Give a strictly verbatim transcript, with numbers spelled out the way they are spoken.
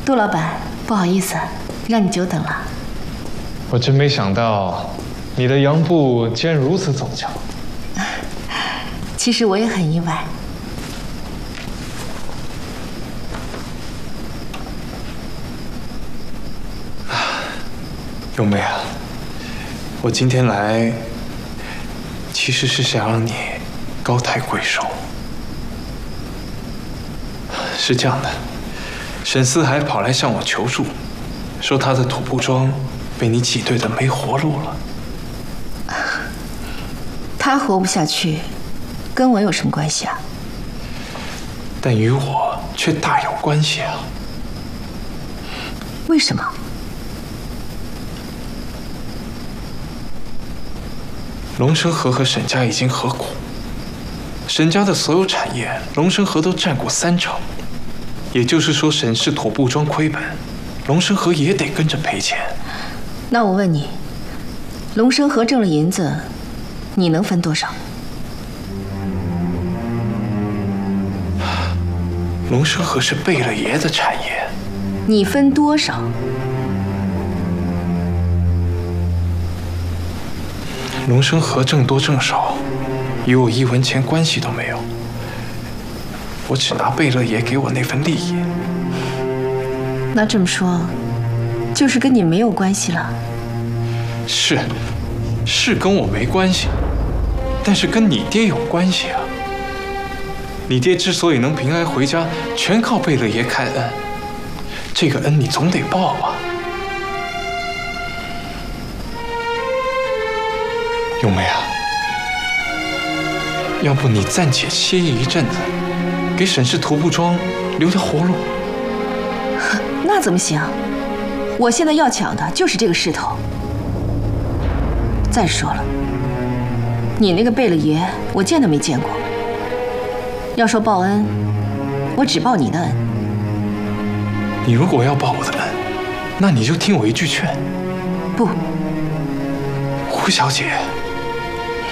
杜老板，不好意思，让你久等了。 我真没想到，你的杨步竟然如此走俏。 其实我也很意外。 咏梅啊，我今天来，其实是想让你高抬贵手。是这样的，沈思海跑来向我求助，说他的土布庄被你挤兑的没活路了。 他活不下去，跟我有什么关系啊？ 但与我却大有关系啊！ 为什么？ 龙生河和沈家已经合股，沈家的所有产业，龙生河都占过三成。也就是说，沈氏土布庄亏本，龙生河也得跟着赔钱。 那我问你，龙生河挣了银子，你能分多少？ 龙生河是贝勒爷的产业， 你分多少？ 龙生河挣多挣少，与我一文钱关系都没有。我只拿贝勒爷给我那份利益。 那这么说，就是跟你没有关系了？ 是，是跟我没关系，但是跟你爹有关系啊。你爹之所以能平安回家，全靠贝勒爷开恩，这个恩你总得报吧？咏梅啊，要不你暂且歇业一阵子，给沈氏土布庄留条活路。 那怎么行？我现在要抢的就是这个势头。再说了，你那个贝勒爷，我见都没见过。要说报恩，我只报你的恩。 你如果要报我的恩，那你就听我一句劝。 不， 胡小姐。